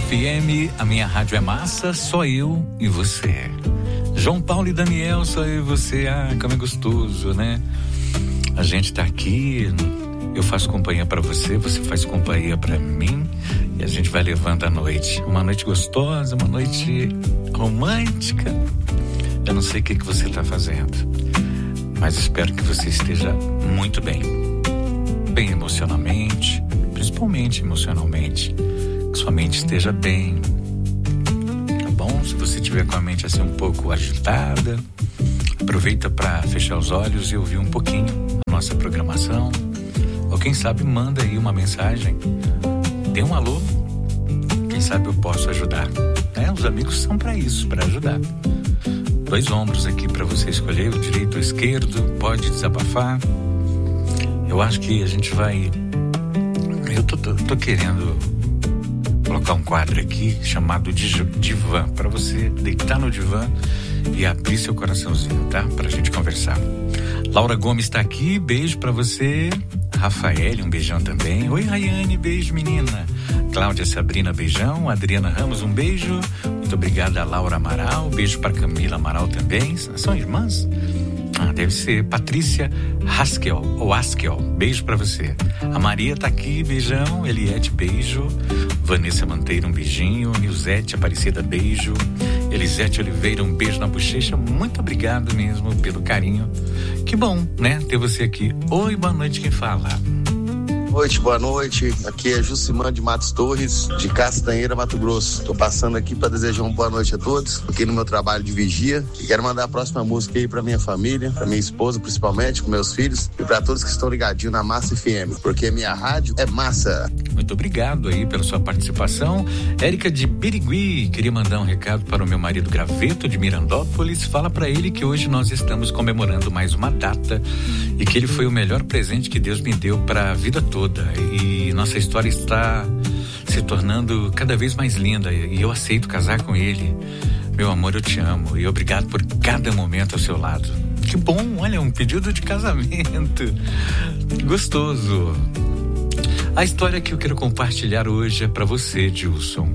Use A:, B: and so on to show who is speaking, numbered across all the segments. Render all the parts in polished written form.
A: FM, a minha rádio é massa, só eu e você. João Paulo e Daniel, só eu e você. Ah, como é gostoso, né? A gente tá aqui, eu faço companhia pra você, você faz companhia pra mim e a gente vai levando a noite. Uma noite gostosa, uma noite romântica. Eu não sei o que você tá fazendo, mas espero que você esteja muito bem. Bem emocionalmente, principalmente emocionalmente. Que sua mente esteja bem, tá bom? Se você tiver com a mente assim um pouco agitada, aproveita para fechar os olhos e ouvir um pouquinho a nossa programação, ou quem sabe manda aí uma mensagem, dê um alô, quem sabe eu posso ajudar, né? Os amigos são para isso, para ajudar. 2 ombros aqui para você escolher, o direito ou o esquerdo, pode desabafar. Eu acho que a gente vai, eu tô querendo colocar um quadro aqui chamado divã, para você deitar no divã e abrir seu coraçãozinho, tá? Pra gente conversar. Laura Gomes tá aqui, beijo pra você. Rafael, um beijão também. Oi, Rayane, beijo, menina. Cláudia Sabrina, beijão. Adriana Ramos, um beijo. Muito obrigada a Laura Amaral, beijo pra Camila Amaral também. São irmãs? Ah, deve ser. Patrícia Haskel, ou Askel, beijo pra você. A Maria tá aqui, beijão. Eliette, beijo. Vanessa Manteiro, um beijinho. Nilzete Aparecida, beijo. Elisete Oliveira, um beijo na bochecha. Muito obrigado mesmo pelo carinho. Que bom, né, ter você aqui. Oi, boa noite, quem fala?
B: Boa noite, aqui é Jucimã de Matos Torres, de Castanheira, Mato Grosso. Tô passando aqui para desejar uma boa noite a todos, aqui no meu trabalho de vigia, e quero mandar a próxima música aí pra minha família, pra minha esposa principalmente, com meus filhos, e pra todos que estão ligadinhos na Massa FM, porque minha rádio é massa.
A: Muito obrigado aí pela sua participação. Érica de Birigui, queria mandar um recado para o meu marido Graveto de Mirandópolis. Fala para ele que hoje nós estamos comemorando mais uma data e que ele foi o melhor presente que Deus me deu para a vida toda. E nossa história está se tornando cada vez mais linda e eu aceito casar com ele. Meu amor, eu te amo e obrigado por cada momento ao seu lado. Que bom, olha, um pedido de casamento. Gostoso. A história que eu quero compartilhar hoje é para você, Gilson.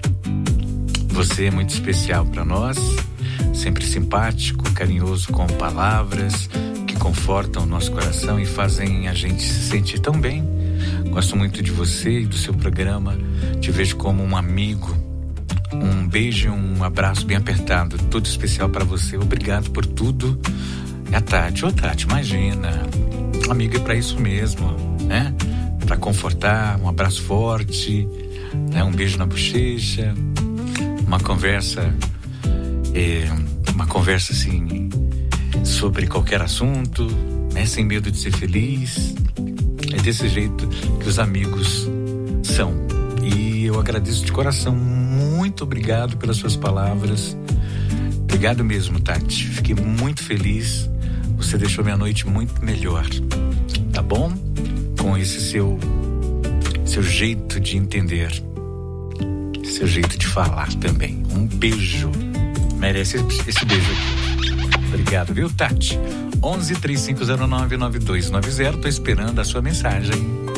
A: Você é muito especial para nós, sempre simpático, carinhoso com palavras que confortam o nosso coração e fazem a gente se sentir tão bem. Gosto muito de você e do seu programa, te vejo como um amigo. Um beijo e um abraço bem apertado, tudo especial para você. Obrigado por tudo. É a Tati. Ô Tati, imagina, amigo é para isso mesmo, né? Para confortar, um abraço forte, né? Um beijo na bochecha, uma conversa assim sobre qualquer assunto, né? Sem medo de ser feliz. É desse jeito que os amigos são. E eu agradeço de coração, muito obrigado pelas suas palavras. Obrigado mesmo, Tati. Fiquei muito feliz. Você deixou minha noite muito melhor. Tá bom? Com esse seu jeito de entender, seu jeito de falar também. Um beijo. Merece esse beijo aqui. Obrigado, viu, Tati? 11 3509 9290. Tô esperando a sua mensagem.